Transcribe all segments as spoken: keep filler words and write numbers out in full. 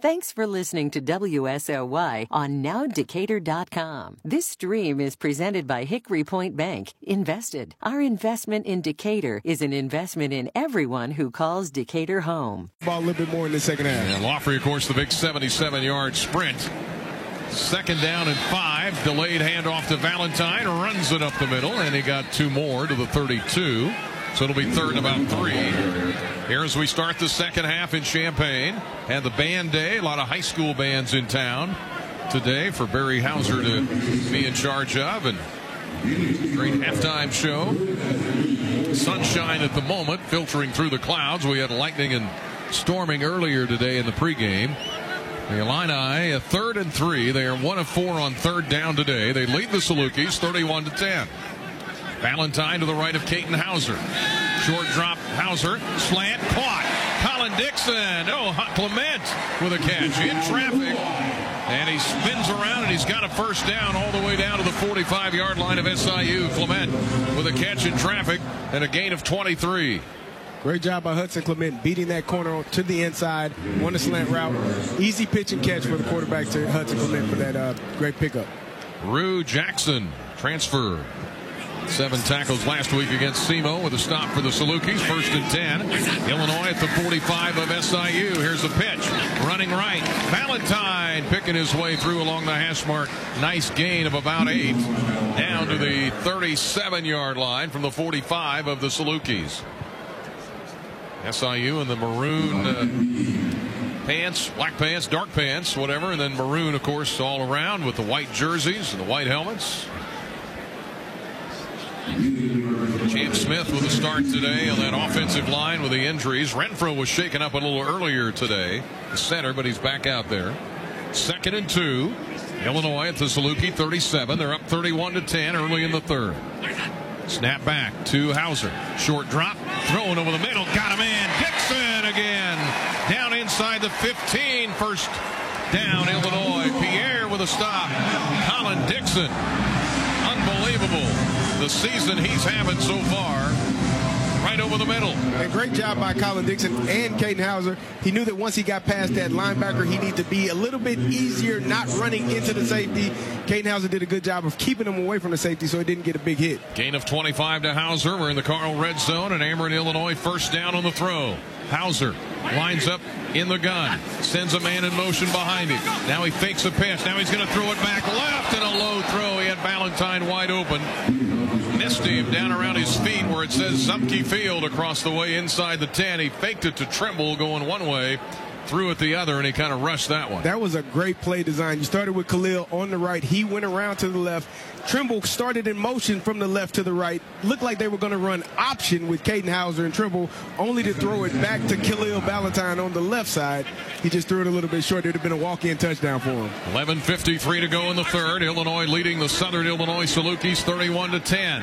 Thanks for listening to W S O Y on now decatur dot com. This stream is presented by Hickory Point Bank. Invested. Our investment in Decatur is an investment in everyone who calls Decatur home. Ball a little bit more in the second half. And Laughley, of course, the big seventy-seven yard sprint. Second down and five. Delayed handoff to Valentine. Runs it up the middle, and he got two more to the thirty-two. So it'll be third and about three. Here as we start the second half in Champaign. And the band day. A lot of high school bands in town today for Barry Hauser to be in charge of. And great halftime show. Sunshine at the moment filtering through the clouds. We had lightning and storming earlier today in the pregame. The Illini, a third and three. They are one of four on third down today. They lead the Salukis thirty-one to ten. Valentine to the right of Caden Hauser. Short drop, Hauser. Slant, caught. Colin Dixon. Oh, Clement with a catch in traffic. And he spins around, and he's got a first down all the way down to the forty-five yard line of S I U. Clement with a catch in traffic and a gain of twenty-three. Great job by Hudson Clement beating that corner to the inside on a slant route. Easy pitch and catch for the quarterback to Hudson Clement for that uh, great pickup. Rue Jackson, transfer. Seven tackles last week against SEMO with a stop for the Salukis. First and ten. Illinois at the forty-five of S I U. Here's a pitch. Running right. Valentine picking his way through along the hash mark. Nice gain of about eight. Down to the thirty-seven yard line from the forty-five of the Salukis. S I U in the maroon uh, pants, black pants, dark pants, whatever, and then maroon, of course, all around with the white jerseys and the white helmets. James Smith with a start today on that offensive line with the injuries. Renfro was shaken up a little earlier today, the center, but he's back out there. Second and two. Illinois at the Saluki thirty-seven. They're up thirty-one to ten early in the third. Snap back to Hauser. Short drop. Thrown over the middle. Got him in. Dixon again. Down inside the fifteen. First down, Illinois. Pierre with a stop. Colin Dixon. Unbelievable. The season he's having so far. Right over the middle. And great job by Colin Dixon and Caden Hauser. He knew that once he got past that linebacker, he needed to be a little bit easier, not running into the safety. Caden Hauser did a good job of keeping him away from the safety so he didn't get a big hit. Gain of twenty-five to Hauser. We're in the Carl red zone, and Ameren, Illinois, first down on the throw. Hauser lines up in the gun, sends a man in motion behind him. Now he fakes a pitch. Now he's going to throw it back left, and a low throw. He had Valentine wide open. Missed him down around his feet where it says Zupke Field across the way inside the ten. He faked it to Trimble going one way, threw it the other, and he kind of rushed that one. That was a great play design. You started with Khalil on the right. He went around to the left. Trimble started in motion from the left to the right. Looked like they were going to run option with Caden Hauser and Trimble, only to throw it back to Khalil Valentine on the left side. He just threw it a little bit short. It would have been a walk-in touchdown for him. eleven fifty-three to go in the third. Illinois leading the Southern Illinois Salukis thirty-one to ten.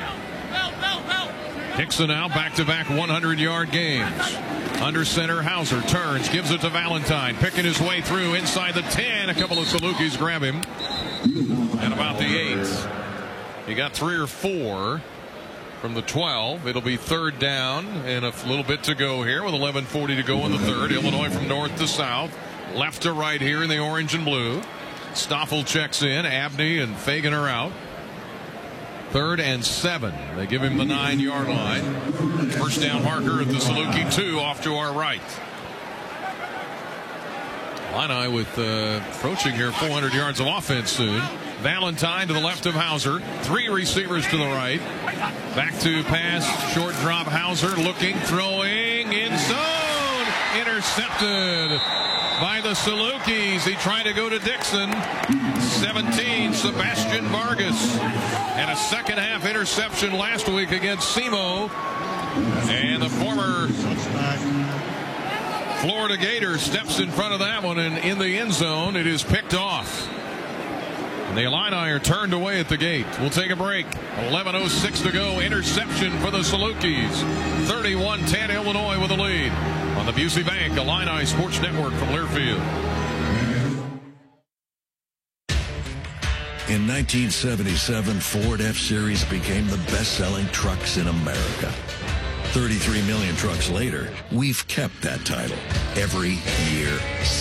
Dixon now back-to-back one hundred yard games. Under center, Hauser turns, gives it to Valentine, picking his way through inside the ten. A couple of Salukis grab him. And about the eight. He got three or four from the twelve. It'll be third down and a little bit to go here with eleven forty to go in the third. Illinois from north to south, left to right here in the orange and blue. Stoffel checks in. Abney and Fagan are out. Third and seven. They give him the nine yard line. First down marker at the Saluki two off to our right. Illini with uh, approaching here four hundred yards of offense soon. Valentine to the left of Hauser. Three receivers to the right. Back to pass. Short drop. Hauser looking, throwing in zone. Intercepted by the Salukis. He tried to go to Dixon. seventeen, Sebastian Vargas. And a second half interception last week against SEMO. And the former Florida Gator steps in front of that one, and in the end zone it is picked off. And the Illini are turned away at the gate. We'll take a break. eleven oh six to go. Interception for the Salukis. thirty-one ten Illinois with the lead on the Busey Bank Illini Sports Network from Learfield. In nineteen seventy-seven, Ford F-Series became the best-selling trucks in America. thirty-three million trucks later, we've kept that title every year